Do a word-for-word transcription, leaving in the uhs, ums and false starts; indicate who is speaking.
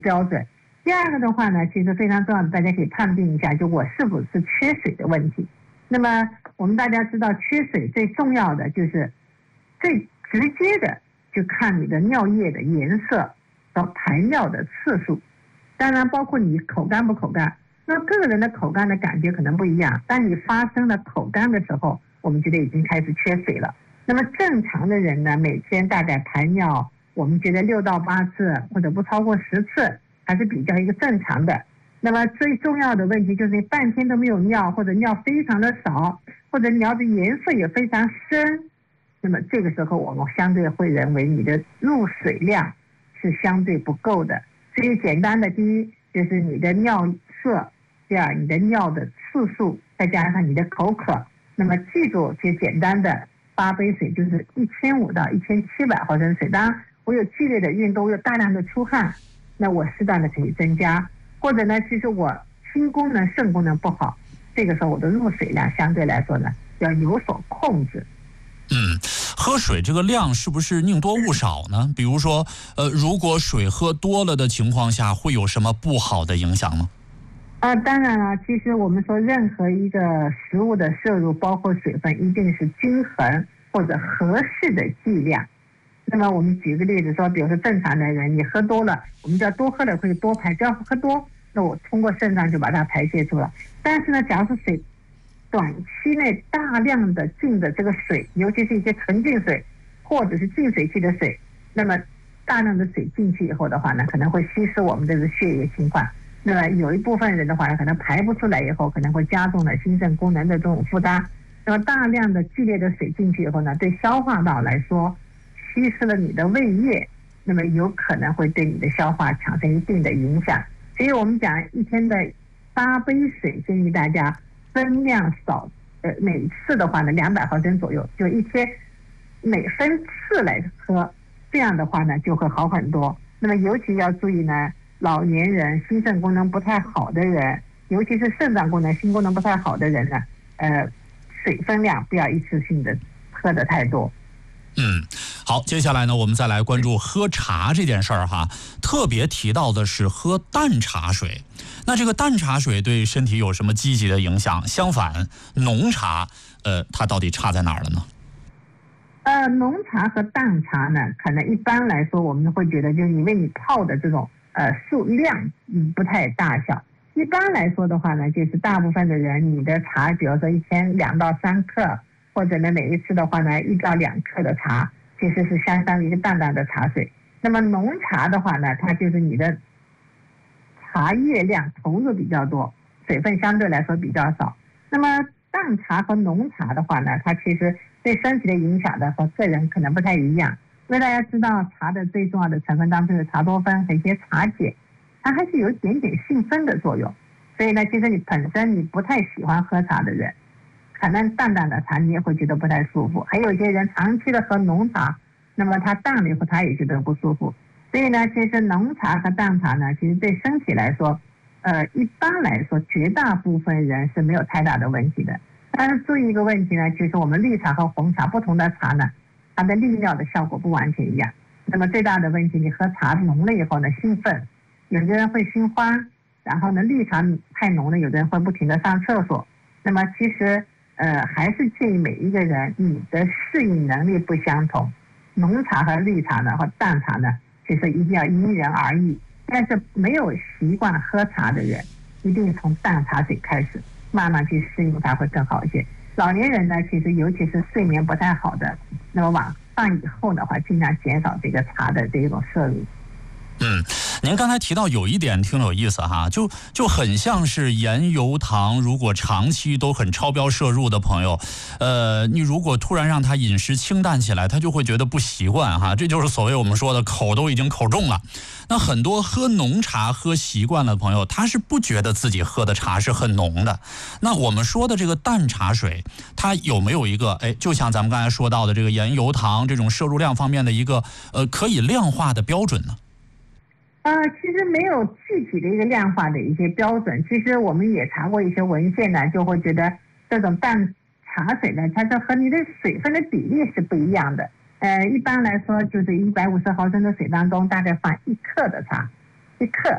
Speaker 1: 标准。第二个的话呢，其实非常重要的，大家可以判定一下，就我是否是缺水的问题。那么我们大家知道，缺水最重要的就是最直接的，就看你的尿液的颜色和排尿的次数，当然包括你口干不口干。那各个人的口干的感觉可能不一样，当你发生了口干的时候，我们觉得已经开始缺水了。那么正常的人呢，每天大概排尿，我们觉得六到八次或者不超过十次，还是比较一个正常的。那么最重要的问题就是你半天都没有尿，或者尿非常的少，或者尿的颜色也非常深，那么这个时候我们相对会认为你的入水量是相对不够的。所以简单的，第一就是你的尿色，第二你的尿的次数，再加上你的口渴。那么记住，就简单的八杯水就是一千五到一千七百毫升水。当然我有剧烈的运动，我有大量的出汗，那我适当的可以增加。或者呢，其实我心功能、肾功能不好，这个时候我的入水量相对来说呢要有所控制。
Speaker 2: 嗯，喝水这个量是不是宁多勿少呢？比如说，呃，如果水喝多了的情况下，会有什么不好的影响吗？
Speaker 1: 啊，当然了，其实我们说任何一个食物的摄入，包括水分，一定是均衡或者合适的剂量。那么我们举个例子说，比如说正常的人，你喝多了，我们叫多喝了会多排，只要喝多，那我通过肾脏就把它排泄出来。但是呢，假如是水短期内大量的进的这个水，尤其是一些纯净水或者是净水器的水，那么大量的水进去以后的话呢，可能会稀释我们这个血液情况。那么有一部分人的话呢，可能排不出来以后，可能会加重了心肾功能的这种负担。那么大量的剧烈的水进去以后呢，对消化道来说，稀释了你的胃液，那么有可能会对你的消化产生一定的影响。所以我们讲一天的八杯水，建议大家分量少，呃，每次的话呢两百毫升左右，就一天每分次来喝，这样的话呢就会好很多。那么尤其要注意呢，老年人、心肾功能不太好的人，尤其是肾脏功能、心功能不太好的人呢，呃，水分量不要一次性的喝得太多。
Speaker 2: 嗯，好，接下来呢，我们再来关注喝茶这件事儿哈。特别提到的是喝淡茶水，那这个淡茶水对身体有什么积极的影响？相反，浓茶，呃，它到底差在哪儿了呢？
Speaker 1: 呃，浓茶和淡茶呢，可能一般来说我们会觉得，就是因为你泡的这种呃数量嗯不太大小。一般来说的话呢，就是大部分的人，你的茶，比如说一天两到三克。或者呢，每一次的话呢，一到两克的茶，其实是相当于一个淡淡的茶水。那么浓茶的话呢，它就是你的茶叶量投入比较多，水分相对来说比较少。那么淡茶和浓茶的话呢，它其实对身体的影响的和个人可能不太一样。因为大家知道，茶的最重要的成分当中有茶多酚和一些茶碱，它还是有一点点性分的作用。所以呢，其实你本身你不太喜欢喝茶的人，可能淡淡的茶你也会觉得不太舒服，还有一些人长期的喝浓茶，那么他淡了以后他也觉得不舒服。所以呢，其实浓茶和淡茶呢，其实对身体来说，呃，一般来说绝大部分人是没有太大的问题的。但是注意一个问题呢，就是我们绿茶和红茶不同的茶呢，它的利尿的效果不完全一样。那么最大的问题，你喝茶浓了以后呢，兴奋，有的人会心慌，然后呢，绿茶太浓了，有的人会不停的上厕所。那么其实呃，还是建议每一个人，你的适应能力不相同，浓茶和绿茶呢，或淡茶呢，其实一定要因人而异。但是没有习惯喝茶的人，一定从淡茶水开始，慢慢去适应它会更好一些。老年人呢，其实尤其是睡眠不太好的，那么晚饭以后的话，尽量减少这个茶的这种摄入。
Speaker 2: 嗯，您刚才提到有一点挺有意思哈，就就很像是盐油糖，如果长期都很超标摄入的朋友，呃，你如果突然让他饮食清淡起来，他就会觉得不习惯哈，这就是所谓我们说的口都已经口重了。那很多喝浓茶喝习惯了的朋友，他是不觉得自己喝的茶是很浓的。那我们说的这个淡茶水，它有没有一个哎，就像咱们刚才说到的这个盐油糖这种摄入量方面的一个呃可以量化的标准呢？
Speaker 1: 呃，其实没有具体的一个量化的一些标准。其实我们也查过一些文献呢，就会觉得这种淡茶水呢，它这和你的水分的比例是不一样的。呃，一般来说就是一百五十毫升的水当中，大概放一克的茶，一克。